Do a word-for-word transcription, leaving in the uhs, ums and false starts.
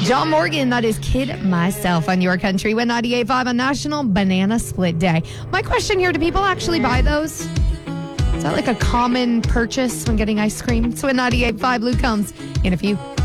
John Morgan, that is Kid Myself on Your Country with ninety-eight point five on National Banana Split Day. My question here, do people actually buy those? Is that like a common purchase when getting ice cream? So at ninety-eight point five, Luke Combs in a few.